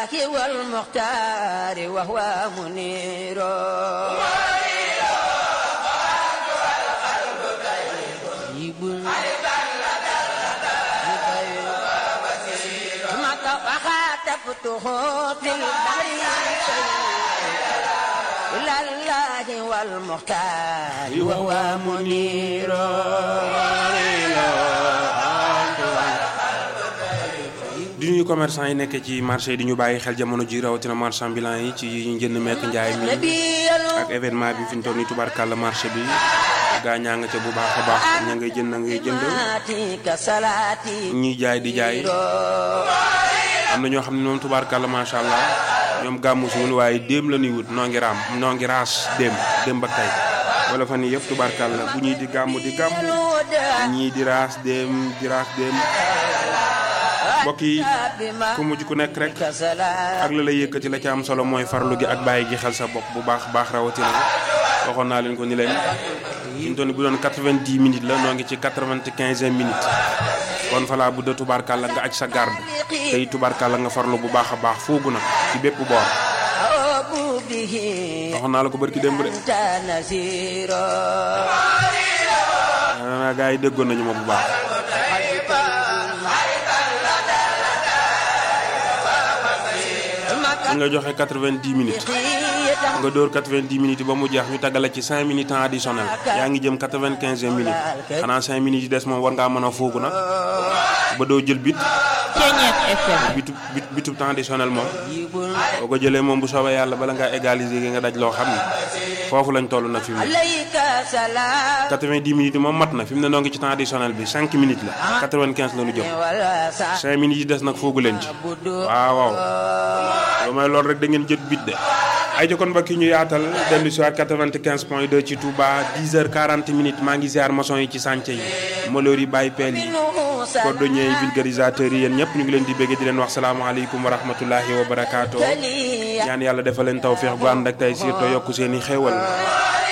والمختار وهو منير وخاطبته في البحر إلى الله والمختار وهو منير di nuyu commerçant yi nekk ci marché yi di ñu bàyyi xel jamono ji rawatina marchand ambulant yi ci njënd meek njaay mi ak événement bi fi ñu toll nii tubaarkàlla marché bi gaa ñaa nga ca bu baax a baax ña ngay jënd na ngay jënd ñiy jaay di jaay am na ñoo xam ne moom tubaarkàlla macha allah ñoom gàmmu si wul waaye déem la ñuy wut noo ngi raas déem ba tey wala fan yii yëpp tubaarkàlla bu ñuy di gàmmu ñii di raas déem mbokk yi ku mujj ku nekk rek ak la lay yëkkati la ca am solo mooy farlu gi ak bàyyi gi xel sa bopp bu baax rawatina waxoon naa leen ko ni leen fi ñu toll bu doon 90 minutes la noo ngi ci 95 minutes kon falaa bu dee tubaarkàlla nga aj sa garde tey tubaarkàlla nga farlu bu baax a baax foogu na ci bépp boor waxoon naa la ko barki démb de gaa yi déggoon nañu ma bu baax nga joxe 90 minutes nga dóor 90 minutes ba mu jeex ñu tàggale ci 5 minutes temps additionnel yaa ngi jëm 95 minutes xanaa 5 minutes yi des moom war ngaa mën a foogu nag ba doo jël bitub temps additionnel moom boo ko jëlee moom bu soobee yàlla bala ngaa égaliser gi nga daj loo xam ne foofu lañ toll na fi mu ne 90 minutes moom mat na fi mu ne noo ngi ci temps additionnel bi 5 minutes la 95 la ñu jëm 5 minutes yi des nag foogu leen ci waaw lu may loolu rek da ngeen jët bit de ay jokkoon ba ki ñu yaatal dellu si waat 95.2 ci Touba 10h40 minutes maa ngi ziar maçon yi ci chantier yi malheur yi bàyyi peel yi cordonniers yi vulgarisateurs yi yéen ñëpp ñu ngi leen di bëgg di leen wax salaamaaleykum wa rahmatullahi wa barakaatu ñaan yàlla defal leen tawfeex bu ànd ak tey surtout yokku seen i xéewal